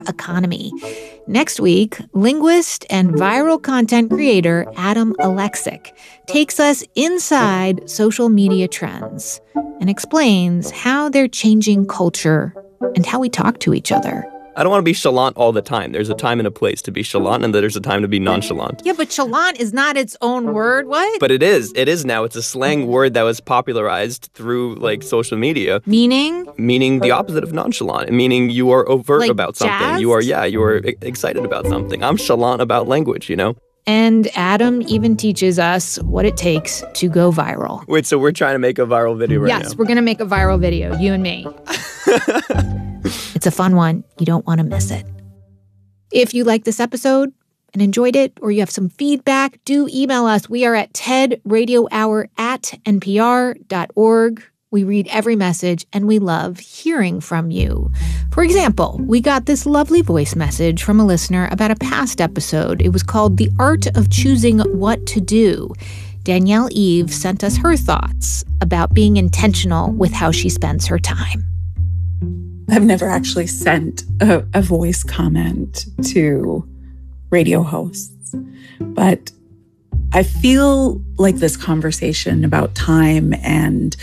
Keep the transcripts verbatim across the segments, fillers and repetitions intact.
economy. Next week, linguist and viral content creator Adam Alexic takes us inside social media trends and explains how they're changing culture and how we talk to each other. I don't want to be chalant all the time. There's a time and a place to be chalant, and there's a time to be nonchalant. Yeah, but chalant is not its own word. What? But it is. It is now. It's a slang word that was popularized through, like, social media. Meaning? Meaning the opposite of nonchalant. Meaning you are overt like about something. jazzed? You are, yeah, you are excited about something. I'm chalant about language, you know? And Adam even teaches us what it takes to go viral. Wait, so we're trying to make a viral video right yes, now? Yes, we're going to make a viral video, you and me. It's a fun one. You don't want to miss it. If you like this episode and enjoyed it, or you have some feedback, do email us. We are at tedradiohour at npr.org. We read every message, and we love hearing from you. For example, we got this lovely voice message from a listener about a past episode. It was called The Art of Choosing What to Do. Danielle Eve sent us her thoughts about being intentional with how she spends her time. I've never actually sent a, a voice comment to radio hosts, but I feel like this conversation about time and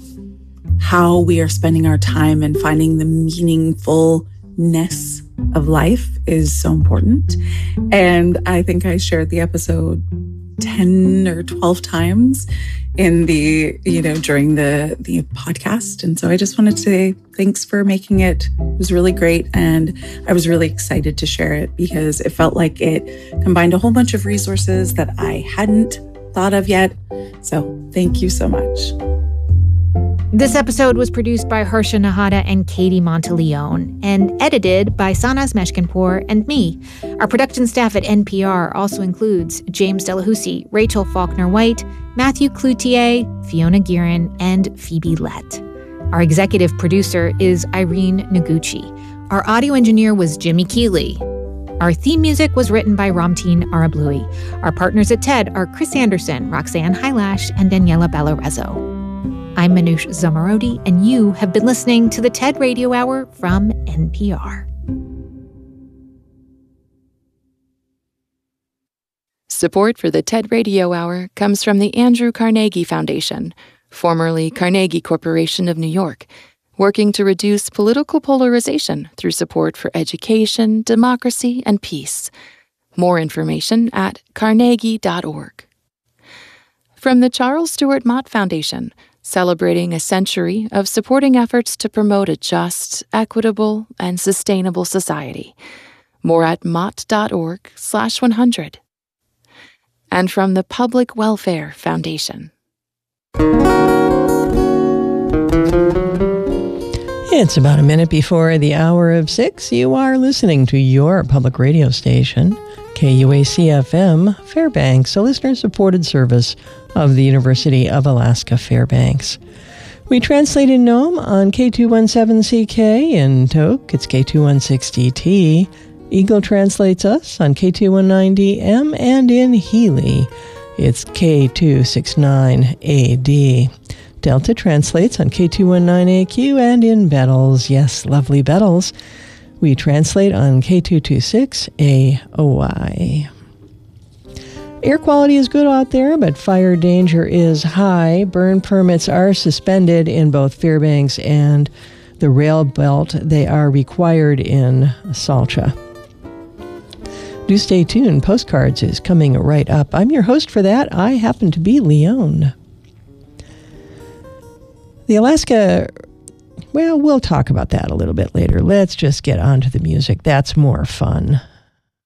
how we are spending our time and finding the meaningfulness of life is so important. And I think I shared the episode ten or twelve times in the, you know, during the, the podcast. And so I just wanted to say thanks for making it. It was really great. And I was really excited to share it because it felt like it combined a whole bunch of resources that I hadn't thought of yet. So thank you so much. This episode was produced by Harsha Nahata and Katie Monteleone and edited by Sanaz Meshkinpour and me. Our production staff at N P R also includes James Delahousie, Rachel Faulkner-White, Matthew Cloutier, Fiona Guerin, and Phoebe Lett. Our executive producer is Irene Noguchi. Our audio engineer was Jimmy Keeley. Our theme music was written by Ramtin Arablouei. Our partners at TED are Chris Anderson, Roxanne Hylash, and Daniela Ballarezo. I'm Manoush Zomorodi, and you have been listening to the TED Radio Hour from N P R. Support for the TED Radio Hour comes from the Andrew Carnegie Foundation, formerly Carnegie Corporation of New York, working to reduce political polarization through support for education, democracy, and peace. More information at carnegie dot org. From the Charles Stewart Mott Foundation, celebrating a century of supporting efforts to promote a just, equitable, and sustainable society. More at mott.org slash 100. And from the Public Welfare Foundation. It's about a minute before the hour of six. You are listening to your public radio station, K U A C F M, Fairbanks, a listener-supported service of the University of Alaska Fairbanks. We translate in Nome on K two seventeen C K. In Tok, it's K two sixteen D T. Eagle translates us on K two nineteen D M, and in Healy, it's K two sixty-nine A D. Delta translates on K two nineteen A Q, and in Bettles, yes, lovely Bettles, we translate on K two twenty-six A O Y. Air quality is good out there, but fire danger is high. Burn permits are suspended in both Fairbanks and the rail belt. They are required in Salcha. Do stay tuned. Postcards is coming right up. I'm your host for that. I happen to be Leon. The Alaska, well, we'll talk about that a little bit later. Let's just get on to the music. That's more fun.